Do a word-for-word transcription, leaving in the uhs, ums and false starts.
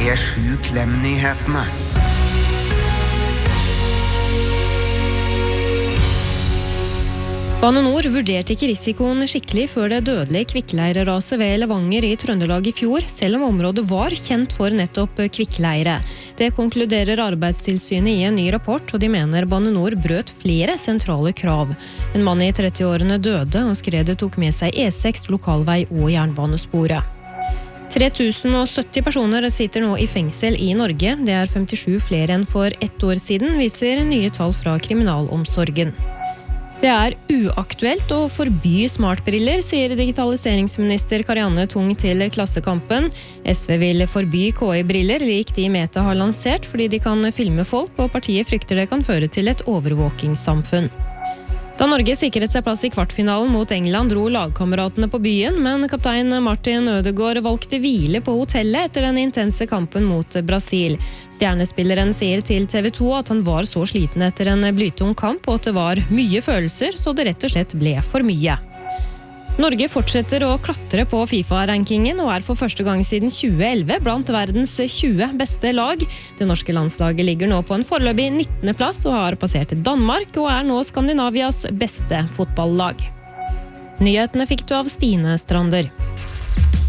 P sju Klem-nyhetene. Bane Nor vurderte ikke risikoen skikkelig før det dødelige kvikkleireraset ved Levanger i Trøndelag i fjor, selv om området var kjent for nettopp kvikkleire. Det konkluderer Arbeidstilsynet i en ny rapport, og de mener Bane Nor brøt flere sentrale krav. En mann i trettiårene døde, og skredet tok med seg E seks, lokalvei og jernbanesporet. tre tusen sytti personer sitter nå i fengsel i Norge. Det er femtisju flere enn for ett år siden, viser nye tall fra kriminalomsorgen. Det er uaktuelt å forby smartbriller, sier digitaliseringsminister Karianne Tung til Klassekampen. S V vil forby K I-briller, lik de Meta har lansert, fordi de kan filme folk, og partiet frykter det kan føre til et overvåkingssamfunn. Da Norge sikret seg plass i kvartfinalen mot England, dro lagkameratene på byen, men kaptein Martin Ødegaard valgte hvile på hotellet etter den intense kampen mot Brasil. Stjernespilleren sier til T V to at han var så sliten etter en blytung kamp, og at det var mye følelser, så det rett og slett ble for mye. Norge fortsetter å klatre på FIFA-rankingen og er for første gang siden tjue elleve blant verdens tjue beste lag. Det norske landslaget ligger nå på en foreløpig nittende plass og har passert Danmark og er nå Skandinavias beste fotballag. Nyhetene fikk du av Stine Strander.